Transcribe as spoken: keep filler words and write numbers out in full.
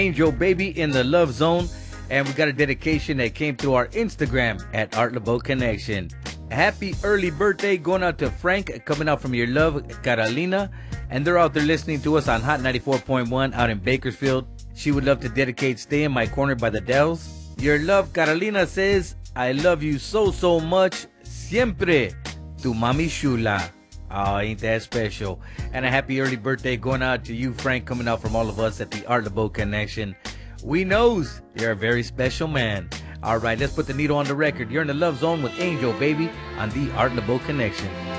Angel Baby in the Love Zone, and we got a dedication that came through our Instagram at Art Laveau Connection. Happy early birthday going out to Frank, coming out from your love, Carolina, and they're out there listening to us on Hot ninety-four point one out in Bakersfield. She would love to dedicate Stay in My Corner by the Dells. Your love, Carolina, says, I love you so, so much, siempre, tu mami chula. Oh, ain't that special. And a happy early birthday going out to you, Frank, coming out from all of us at the Art Laveau Connection. We knows you're a very special man. All right, let's put the needle on the record. You're in the Love Zone with Angel Baby on the Art Laveau Connection.